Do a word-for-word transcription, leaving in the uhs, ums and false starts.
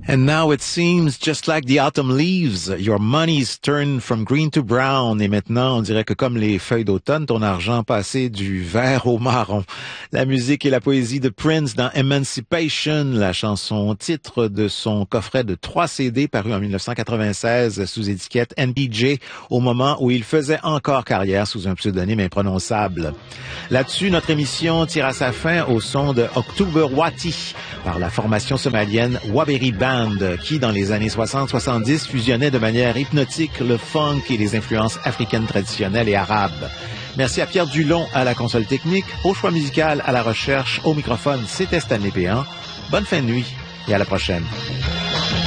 And now it seems just like the autumn leaves, your money's turned from green to brown. Et maintenant, on dirait que comme les feuilles d'automne, ton argent passé du vert au marron. La musique et la poésie de Prince dans Emancipation, la chanson titre de son coffret de trois C D paru en dix-neuf cent quatre-vingt-seize sous étiquette N P J au moment où il faisait encore carrière sous un pseudonyme imprononçable. Là-dessus, notre émission tire à sa fin au son de October Wati par la formation somalienne Waberi Band, qui, dans les années soixante soixante-dix, fusionnait de manière hypnotique le funk et les influences africaines traditionnelles et arabes. Merci à Pierre Dulon à la console technique, au choix musical, à la recherche, au microphone, c'était Stanley Péan. Bonne fin de nuit et à la prochaine.